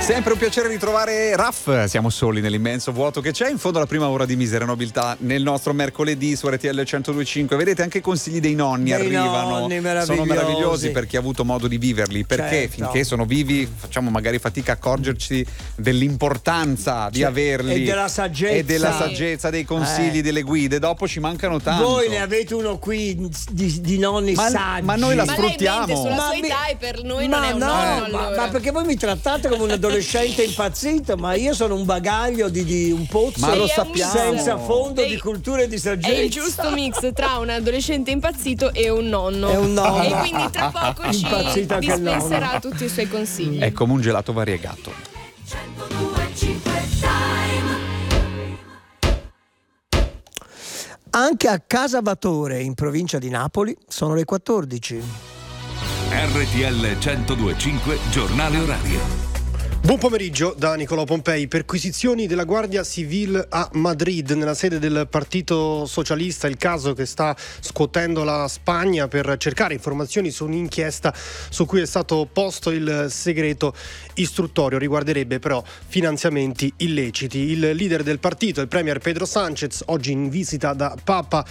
Sempre un piacere ritrovare Raff, siamo soli nell'immenso vuoto che c'è in fondo alla prima ora di Misera Nobiltà nel nostro mercoledì su RTL 102.5. Vedete, anche i consigli dei nonni arrivano, sono meravigliosi per chi ha avuto modo di viverli, perché finché sono vivi facciamo magari fatica a accorgerci dell'importanza di averli e della saggezza dei consigli, delle guide. Dopo ci mancano tanto. Voi ne avete uno qui di nonni saggi, ma noi la sfruttiamo. Ma lei mente sulla sua età e per noi non è un nonno, allora. Ma perché voi mi trattate come un adolescente impazzito, ma io sono un bagaglio di un pozzo, ma lo sappiamo, senza fondo di cultura e di saggezza. È il giusto mix tra un adolescente impazzito e un nonno. È un nonno. E quindi tra poco ci dispenserà tutti i suoi consigli. È come un gelato variegato. Anche a Casavatore, in provincia di Napoli, sono le 14. RTL 102.5 giornale orario. Buon pomeriggio da Nicolò Pompei. Perquisizioni della Guardia Civil a Madrid nella sede del Partito Socialista, il caso che sta scuotendo la Spagna per cercare informazioni su un'inchiesta su cui è stato posto il segreto istruttorio. Riguarderebbe però finanziamenti illeciti. Il leader del partito, il premier Pedro Sánchez, oggi in visita da Papa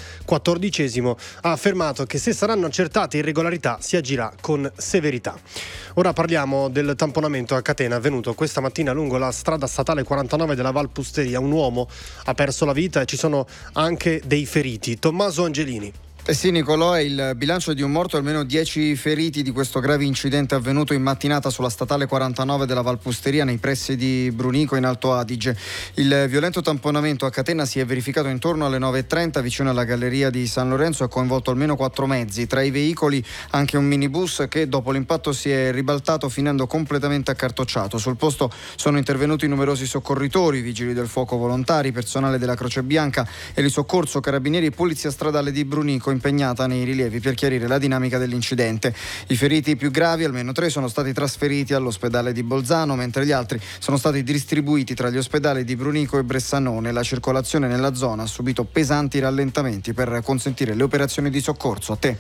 XIV, ha affermato che se saranno accertate irregolarità si agirà con severità. Ora parliamo del tamponamento a catena avvenuto questa mattina lungo la strada statale 49 della Valpusteria. Un uomo ha perso la vita e ci sono anche dei feriti. Tommaso Angelini. Sì, Nicolò, è il bilancio di un morto e almeno 10 feriti di questo grave incidente avvenuto in mattinata sulla statale 49 della Valpusteria nei pressi di Brunico in Alto Adige. Il violento tamponamento a catena si è verificato intorno alle 9.30 vicino alla galleria di San Lorenzo e ha coinvolto almeno 4 mezzi. Tra i veicoli anche un minibus che dopo l'impatto si è ribaltato finendo completamente accartocciato. Sul posto sono intervenuti numerosi soccorritori, vigili del fuoco volontari, personale della Croce Bianca e il soccorso carabinieri e polizia stradale di Brunico impegnata nei rilievi per chiarire la dinamica dell'incidente. I feriti più gravi, almeno 3, sono stati trasferiti all'ospedale di Bolzano, mentre gli altri sono stati distribuiti tra gli ospedali di Brunico e Bressanone. La circolazione nella zona ha subito pesanti rallentamenti per consentire le operazioni di soccorso. A te.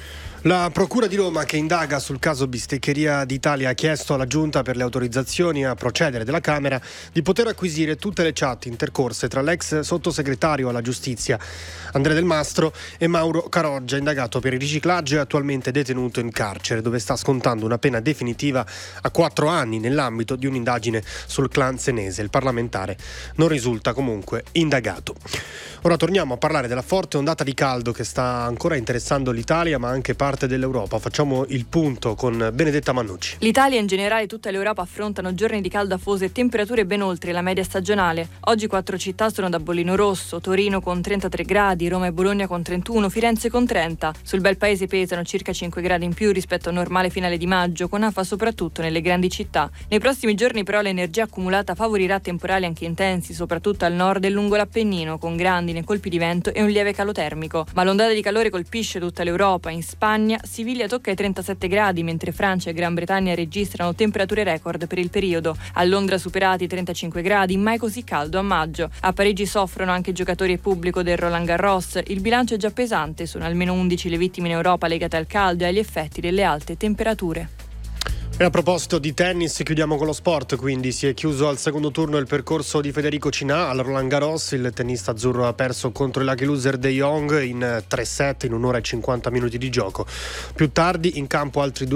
La Procura di Roma, che indaga sul caso Bisteccheria d'Italia, ha chiesto alla Giunta per le autorizzazioni a procedere della Camera di poter acquisire tutte le chat intercorse tra l'ex sottosegretario alla giustizia Andrea Del Mastro e Mauro Caroggia, indagato per il riciclaggio e attualmente detenuto in carcere, dove sta scontando una pena definitiva a 4 anni nell'ambito di un'indagine sul clan senese. Il parlamentare non risulta comunque indagato. Ora torniamo a parlare della forte ondata di caldo che sta ancora interessando l'Italia, ma anche parte dell'Europa. Facciamo il punto con Benedetta Mannucci. L'Italia e in generale tutta l'Europa affrontano giorni di caldo afoso e temperature ben oltre la media stagionale. Oggi 4 città sono da bollino rosso: Torino con 33 gradi, Roma e Bologna con 31, Firenze con 30. Sul bel paese pesano circa 5 gradi in più rispetto al normale finale di maggio, con afa soprattutto nelle grandi città. Nei prossimi giorni però l'energia accumulata favorirà temporali anche intensi, soprattutto al nord e lungo l'Appennino, con grandine, colpi di vento e un lieve calo termico. Ma l'ondata di calore colpisce tutta l'Europa. In Spagna, Siviglia tocca i 37 gradi, mentre Francia e Gran Bretagna registrano temperature record per il periodo. A Londra superati i 35 gradi, mai così caldo a maggio. A Parigi soffrono anche giocatori e pubblico del Roland Garros. Il bilancio è già pesante, sono almeno 11 le vittime in Europa legate al caldo e agli effetti delle alte temperature. E a proposito di tennis, chiudiamo con lo sport. Quindi si è chiuso al secondo turno il percorso di Federico Cinà al Roland Garros. Il tennista azzurro ha perso contro il lucky loser De Jong in 3 set in 1 ora e 50 minuti di gioco. Più tardi in campo altri 2